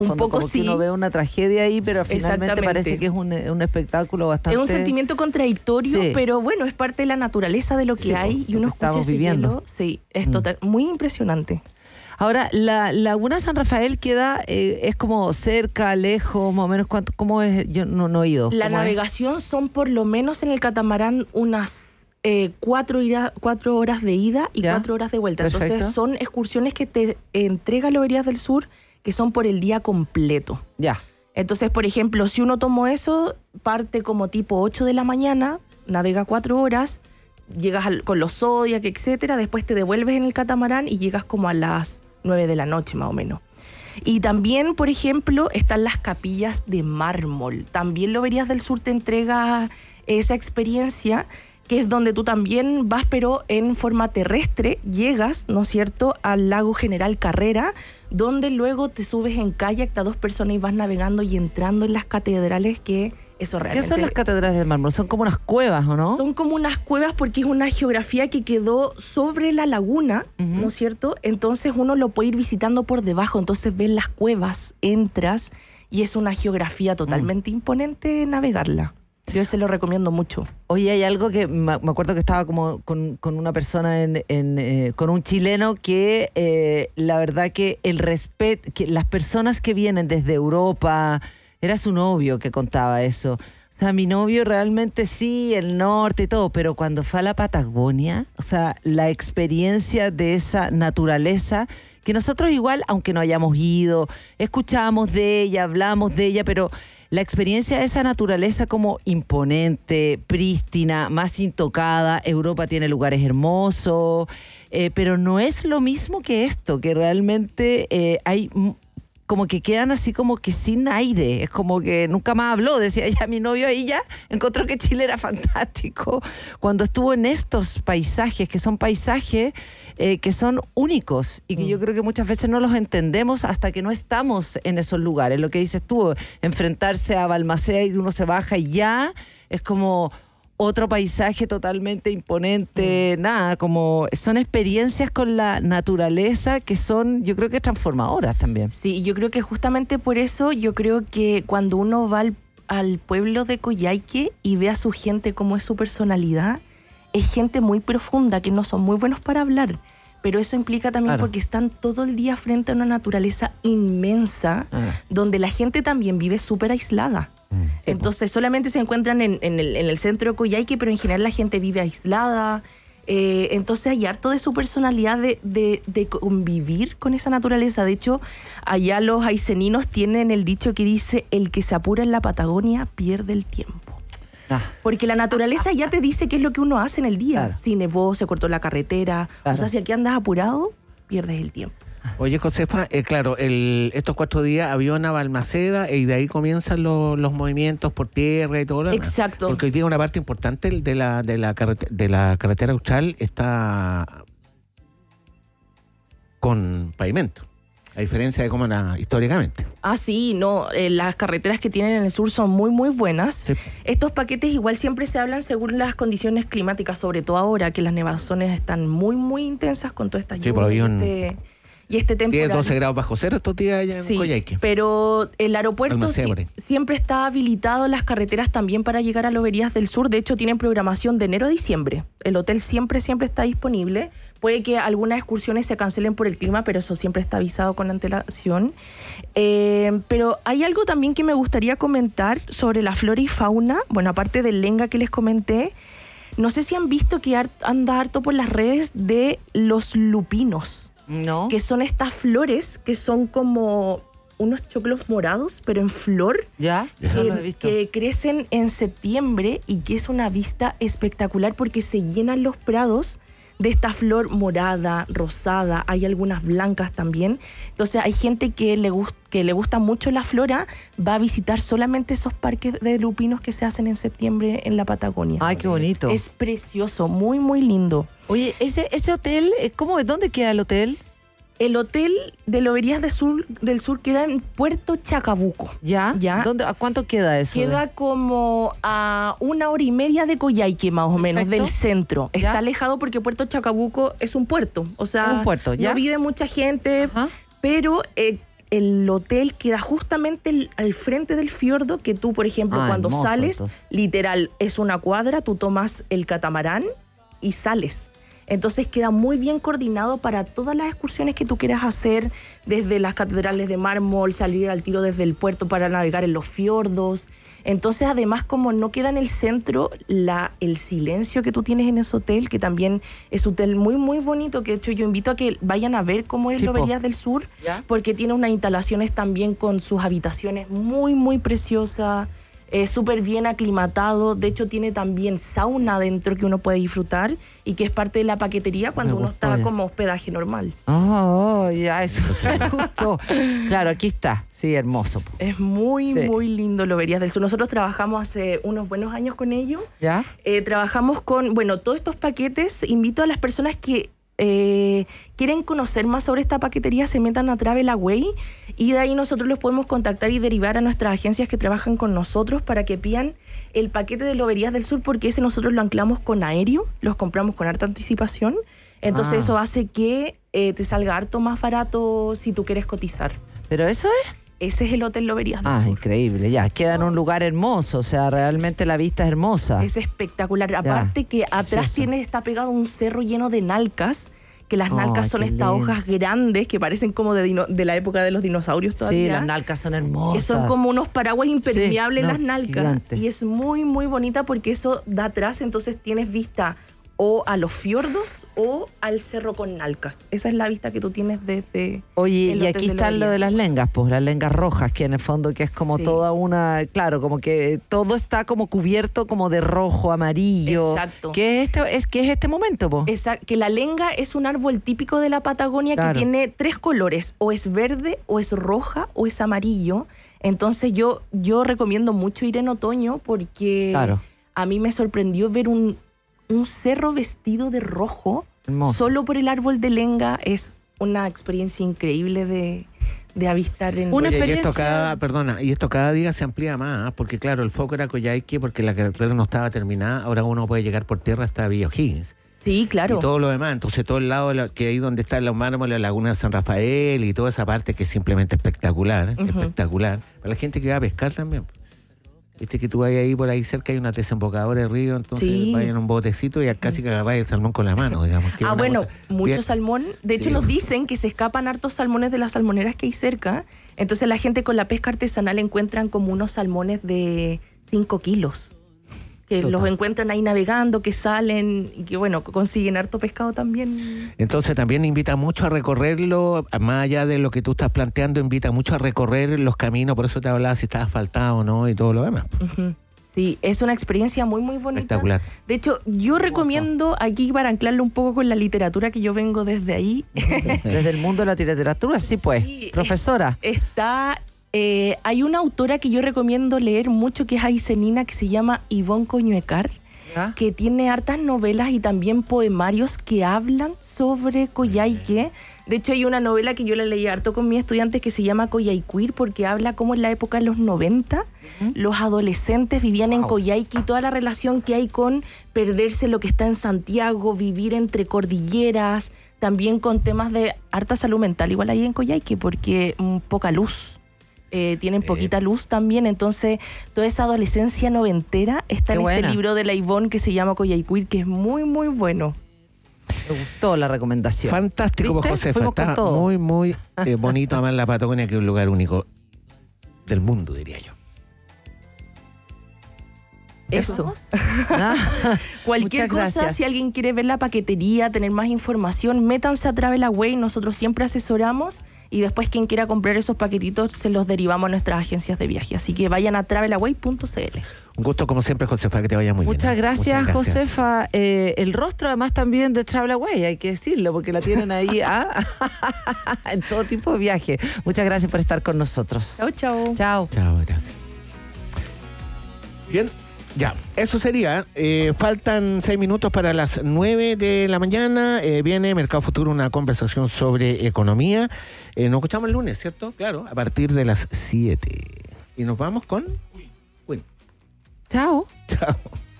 Un poco como sí. que uno ve una tragedia ahí, pero finalmente parece que es un espectáculo bastante... Es un sentimiento contradictorio, sí, pero bueno, es parte de la naturaleza de lo que hay, y uno escucha ese hielo. Sí, es muy impresionante. Ahora, la Laguna San Rafael queda, es como cerca, lejos, más o menos, ¿cómo es? Yo no he ido. La navegación son por lo menos en el catamarán unas 4 horas de ida y 4 horas de vuelta. Perfecto. Entonces son excursiones que te entrega Loberías del Sur, que son por el día completo. Ya. Entonces, por ejemplo, si uno tomó eso, parte como tipo 8 de la mañana, navega 4 horas, llegas con los Zodiac, etcétera, después te devuelves en el catamarán y llegas como a las 9 de la noche más o menos. Y también, por ejemplo, están las capillas de mármol. También Loberías del Sur te entrega esa experiencia, que es donde tú también vas, pero en forma terrestre, llegas, ¿no es cierto?, al lago General Carrera, donde luego te subes en kayak a 2 personas y vas navegando y entrando en las catedrales, que eso realmente... ¿Qué son las catedrales del mármol? Son como unas cuevas, ¿o no? Son como unas cuevas porque es una geografía que quedó sobre la laguna, ¿no es cierto? Entonces uno lo puede ir visitando por debajo, entonces ves las cuevas, entras, y es una geografía totalmente imponente navegarla. Yo se lo recomiendo mucho. Oye, hay algo que me acuerdo que estaba como con una persona con un chileno que la verdad que el respeto, que las personas que vienen desde Europa, era su novio que contaba eso. O sea, mi novio realmente sí, el norte y todo, pero cuando fue a la Patagonia, o sea, la experiencia de esa naturaleza, que nosotros igual, aunque no hayamos ido, escuchábamos de ella, hablamos de ella, pero la experiencia de esa naturaleza como imponente, prístina, más intocada. Europa tiene lugares hermosos, pero no es lo mismo que esto, que realmente hay... como que quedan así como que sin aire, es como que nunca más habló, decía ya mi novio ahí ya encontró que Chile era fantástico, cuando estuvo en estos paisajes, que son paisajes que son únicos y que yo creo que muchas veces no los entendemos hasta que no estamos en esos lugares. Lo que dices tú, enfrentarse a Balmaceda y uno se baja y ya es como... otro paisaje totalmente imponente, nada, como son experiencias con la naturaleza que son, yo creo que transformadoras también. Sí, yo creo que justamente por eso, yo creo que cuando uno va al pueblo de Coyhaique y ve a su gente cómo es su personalidad, es gente muy profunda, que no son muy buenos para hablar, pero eso implica también porque están todo el día frente a una naturaleza inmensa, donde la gente también vive súper aislada. Entonces solamente se encuentran en el centro de Coyhaique, pero en general la gente vive aislada. Entonces hay harto de su personalidad de convivir con esa naturaleza. De hecho, allá los aiceninos tienen el dicho que dice: el que se apura en la Patagonia pierde el tiempo. Porque la naturaleza ya te dice qué es lo que uno hace en el día. Claro. Si nevó, se cortó la carretera. Claro. O sea, si aquí andas apurado, pierdes el tiempo. Oye, Josefa, claro, estos 4 días avión a Balmaceda y de ahí comienzan los movimientos por tierra y todo lo demás. Exacto. Porque hoy día una parte importante de la carretera austral está con pavimento, a diferencia de cómo era históricamente. Ah, sí, no, las carreteras que tienen en el sur son muy, muy buenas. Sí. Estos paquetes igual siempre se hablan según las condiciones climáticas, sobre todo ahora que las nevazones están muy, muy intensas con toda esta lluvia. Y este temporal. 10, 12 grados bajo cero estos días allá en Coyhaique. Pero el aeropuerto siempre está habilitado, las carreteras también para llegar a Loberías del Sur. De hecho, tienen programación de enero a diciembre. El hotel siempre está disponible. Puede que algunas excursiones se cancelen por el clima, pero eso siempre está avisado con antelación. Pero hay algo también que me gustaría comentar sobre la flora y fauna. Bueno, aparte del lenga que les comenté, no sé si han visto que anda harto por las redes de los lupinos. No. Que son estas flores que son como unos choclos morados, pero en flor. Ya, no lo he visto. Que crecen en septiembre y que es una vista espectacular porque se llenan los prados de esta flor morada, rosada, hay algunas blancas también. Entonces hay gente que le gusta mucho la flora, va a visitar solamente esos parques de lupinos que se hacen en septiembre en la Patagonia. Ay, qué bonito. Es precioso, muy, muy lindo. Oye, ese hotel, ¿dónde queda el hotel? El hotel de Loberías del Sur queda en Puerto Chacabuco. ¿Ya? ¿A cuánto queda eso? Queda como a 1 hora y media de Coyhaique, más o menos, del centro. Está alejado porque Puerto Chacabuco es un puerto. O sea, es un puerto, ¿ya? No vive mucha gente, pero el hotel queda justamente al frente del fiordo, que tú, por ejemplo, cuando hermoso, sales, entonces. literal, es una cuadra, tú tomas el catamarán y sales. Entonces queda muy bien coordinado para todas las excursiones que tú quieras hacer, desde las catedrales de mármol, salir al tiro desde el puerto para navegar en los fiordos. Entonces, además, como no queda en el centro el silencio que tú tienes en ese hotel, que también es un hotel muy, muy bonito, que de hecho yo invito a que vayan a ver cómo es Sí, Loberías del Sur, ¿Ya? porque tiene unas instalaciones también con sus habitaciones muy, muy preciosas, súper bien aclimatado. De hecho, tiene también sauna adentro que uno puede disfrutar y que es parte de la paquetería cuando Me uno gustó está ya. como hospedaje normal. Ya, eso me gustó. Claro, aquí está. Sí, hermoso. Po. Es muy, Sí. muy lindo Loberías del Sur. Nosotros trabajamos hace unos buenos años con ellos. ¿Ya? Trabajamos con, todos estos paquetes. Invito a las personas que quieren conocer más sobre esta paquetería, se metan a Travelaway y de ahí nosotros los podemos contactar y derivar a nuestras agencias que trabajan con nosotros para que pidan el paquete de Loberías del Sur, porque ese nosotros lo anclamos con aéreo, los compramos con harta anticipación. Entonces eso hace que te salga harto más barato si tú quieres cotizar. ¿Pero eso es? Ese es el Hotel Loberías del Sur. Increíble, ya. Queda en un lugar hermoso, o sea, realmente la vista es hermosa. Es espectacular. Aparte que atrás precioso. está pegado un cerro lleno de nalcas, que las nalcas son qué estas lindo. hojas grandes que parecen como de la época de los dinosaurios Sí, todavía. las nalcas son hermosas. Que son como unos paraguas impermeables Sí, no, las nalcas. gigante. Y es muy, muy bonita porque eso da atrás, entonces tienes vista o a los fiordos o al cerro con nalcas. Esa es la vista que tú tienes desde Oye, el y Hotel aquí de están lo de las Loberías. lengas, pues las lengas rojas, que en el fondo que es como Sí. toda una, claro, como que todo está como cubierto como de rojo, amarillo. Exacto. ¿Qué es este momento, po? Que la lenga es un árbol típico de la Patagonia Claro. que tiene 3 colores, o es verde, o es roja, o es amarillo. Entonces yo recomiendo mucho ir en otoño porque Claro. a mí me sorprendió ver un cerro vestido de rojo. Hermoso. Solo por el árbol de lenga. Es una experiencia increíble de avistar en... Una Oye, experiencia- y esto cada día se amplía más, porque claro, el foco era Coyhaique porque la carretera no estaba terminada, ahora uno puede llegar por tierra hasta Villa O'Higgins. Sí, claro. Y todo lo demás, entonces todo el lado que ahí donde están los mármoles, la laguna de San Rafael y toda esa parte que es simplemente espectacular, espectacular. Para la gente que va a pescar también. Viste que tú vas ahí por ahí cerca, hay una desembocadora de río, entonces Sí. vas en un botecito y casi que agarráis el salmón con la mano, digamos. que es una Bueno, cosa mucho bien- salmón. De hecho, Sí. nos dicen que se escapan hartos salmones de las salmoneras que hay cerca. Entonces la gente con la pesca artesanal encuentran como unos salmones de 5 kilos. Que Total. los encuentran ahí navegando, que salen y que, consiguen harto pescado también. Entonces también invita mucho a recorrerlo, más allá de lo que tú estás planteando, invita mucho a recorrer los caminos, por eso te hablaba si está asfaltado o no y todo lo demás. Ujú. Sí, es una experiencia muy, muy bonita. Espectacular. De hecho, yo recomiendo aquí, para anclarlo un poco con la literatura, que yo vengo desde ahí, Desde el mundo de la literatura, sí, pues. Sí, Profesora. hay una autora que yo recomiendo leer mucho, que es aicenina, que se llama Ivonne Coñuecar, ¿Ya? que tiene hartas novelas y también poemarios que hablan sobre Coyhaique. De hecho, hay una novela que yo la leí harto con mis estudiantes que se llama Coyhaiquir, porque habla cómo en la época de los 90 los adolescentes vivían en Wow. Coyhaique y toda la relación que hay con perderse lo que está en Santiago, vivir entre cordilleras, también con temas de harta salud mental, igual ahí en Coyhaique, porque poca luz. Tienen poquita luz también, entonces toda esa adolescencia noventera está Qué en buena. este libro de la Ivonne que se llama Coyhaiquir, que es muy, muy bueno. Me gustó la recomendación. Fantástico, ¿Viste? Josefa. Fuimos con Está todo. muy, muy bonito además la Patagonia, que es un lugar único del mundo, diría yo. Eso. Ah, Cualquier muchas cosa, gracias. si alguien quiere ver la paquetería, tener más información, métanse a Travelaway, nosotros siempre asesoramos y después quien quiera comprar esos paquetitos se los derivamos a nuestras agencias de viaje. Así que vayan a travelaway.cl. Un gusto como siempre, Josefa, que te vaya muy bien. Muchas gracias, Muchas gracias. Josefa. El rostro además también de Travelaway, hay que decirlo, porque la tienen ahí en todo tipo de viaje. Muchas gracias por estar con nosotros. Chao, chao. Chao. Chao, gracias. Bien, ya, eso sería. Faltan 6 minutos para las 9 de la mañana. Viene Mercado Futuro, una conversación sobre economía. Nos escuchamos el lunes, ¿cierto? Claro, a partir de las 7. Y nos vamos con Queen. Chao. Chao.